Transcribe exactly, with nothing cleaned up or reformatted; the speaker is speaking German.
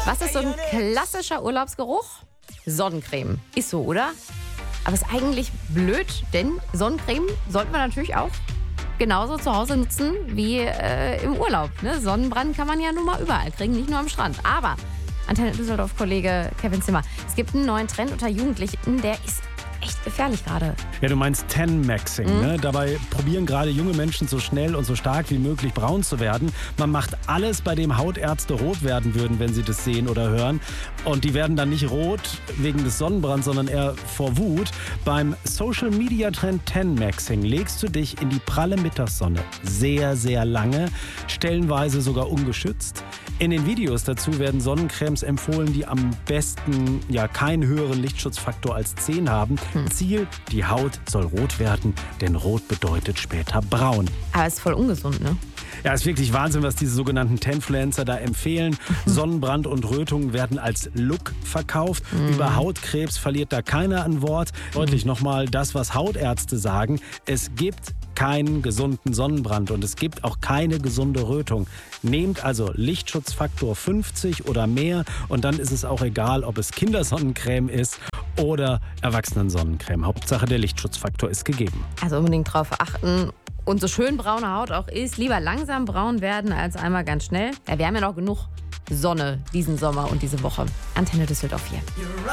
Was ist so ein klassischer Urlaubsgeruch? Sonnencreme. Ist so, oder? Aber ist eigentlich blöd, denn Sonnencreme sollten wir natürlich auch genauso zu Hause nutzen wie äh, im Urlaub. Ne? Sonnenbrand kann man ja nun mal überall kriegen, nicht nur am Strand. Aber, Antenne Düsseldorf-Kollege Kevin Zimmer, es gibt einen neuen Trend unter Jugendlichen, der ist echt gefährlich gerade. Ja, du meinst Tan-Maxing. Mhm. Ne? Dabei probieren gerade junge Menschen so schnell und so stark wie möglich braun zu werden. Man macht alles, bei dem Hautärzte rot werden würden, wenn sie das sehen oder hören. Und die werden dann nicht rot wegen des Sonnenbrands, sondern eher vor Wut. Beim Social-Media-Trend Tan-Maxing legst du dich in die pralle Mittagssonne sehr, sehr lange, stellenweise sogar ungeschützt. In den Videos dazu werden Sonnencremes empfohlen, die am besten ja keinen höheren Lichtschutzfaktor als zehn haben. Hm. Ziel, die Haut soll rot werden, denn rot bedeutet später braun. Aber ist voll ungesund, ne? Ja, ist wirklich Wahnsinn, was diese sogenannten Tanfluencer da empfehlen. Sonnenbrand und Rötungen werden als Look verkauft. Mhm. Über Hautkrebs verliert da keiner ein Wort. Deutlich nochmal das, was Hautärzte sagen. Es gibt keinen gesunden Sonnenbrand und es gibt auch keine gesunde Rötung. Nehmt also Lichtschutzfaktor fünfzig oder mehr und dann ist es auch egal, ob es Kindersonnencreme ist oder Erwachsenensonnencreme. Hauptsache der Lichtschutzfaktor ist gegeben. Also unbedingt drauf achten. Und so schön braune Haut auch ist, lieber langsam braun werden als einmal ganz schnell. Ja, wir haben ja noch genug Sonne diesen Sommer und diese Woche. Antenne Düsseldorf vier.